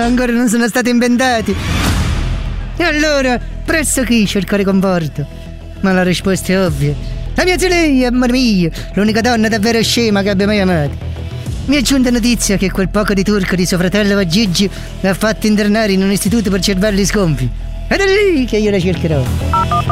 ancora non sono stati inventati. E allora, presso chi cercare conforto? Ma la risposta è ovvia. La mia zia lei, amore mio, l'unica donna davvero scema che abbia mai amato. Mi è giunta notizia che quel poco di turco di suo fratello Gigi l'ha fatto internare in un istituto per cervelli sgonfi. Ed è lì che io la cercherò.